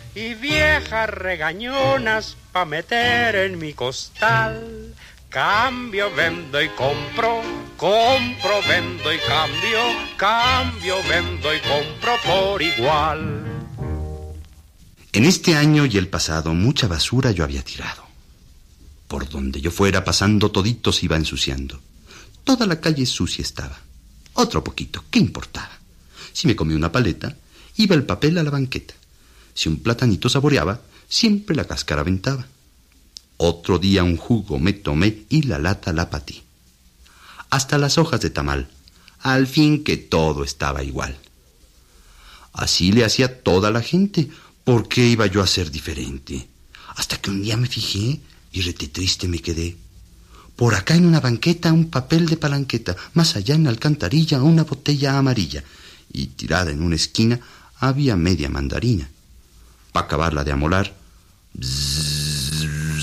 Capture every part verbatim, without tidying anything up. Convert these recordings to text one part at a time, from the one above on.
y viejas regañonas pa' meter en mi costal. Cambio, vendo y compro, compro, vendo y cambio, cambio, vendo y compro por igual. En este año y el pasado mucha basura yo había tirado. Por donde yo fuera pasando todito se iba ensuciando. Toda la calle sucia estaba. Otro poquito, ¿qué importaba? Si me comí una paleta, iba el papel a la banqueta. Si un platanito saboreaba, siempre la cáscara aventaba. Otro día un jugo me tomé y la lata la patí. Hasta las hojas de tamal, al fin que todo estaba igual. Así le hacía toda la gente. ¿Por qué iba yo a ser diferente? Hasta que un día me fijé y rete triste me quedé. Por acá en una banqueta un papel de palanqueta, más allá en la alcantarilla una botella amarilla, y tirada en una esquina había media mandarina. Pa' acabarla de amolar, bzzz,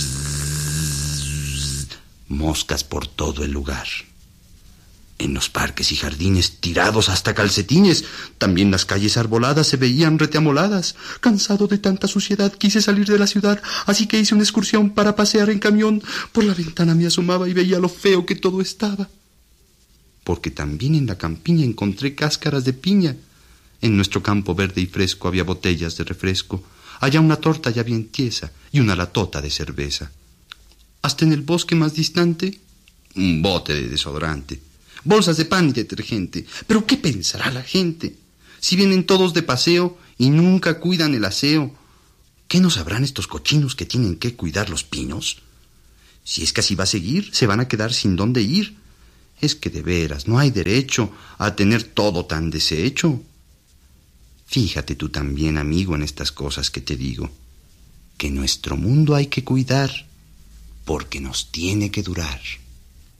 bzzz, moscas por todo el lugar. En los parques y jardines tirados hasta calcetines. También las calles arboladas se veían reteamoladas. Cansado de tanta suciedad quise salir de la ciudad, así que hice una excursión para pasear en camión. Por la ventana me asomaba y veía lo feo que todo estaba. Porque también en la campiña encontré cáscaras de piña. En nuestro campo verde y fresco había botellas de refresco. Allá una torta ya bien tiesa y una latota de cerveza. Hasta en el bosque más distante, un bote de desodorante. Bolsas de pan y detergente. ¿Pero qué pensará la gente? Si vienen todos de paseo y nunca cuidan el aseo, ¿qué no sabrán estos cochinos que tienen que cuidar los pinos? Si es que así va a seguir, se van a quedar sin dónde ir. Es que de veras no hay derecho a tener todo tan deshecho. Fíjate tú también, amigo, en estas cosas que te digo, que nuestro mundo hay que cuidar, porque nos tiene que durar.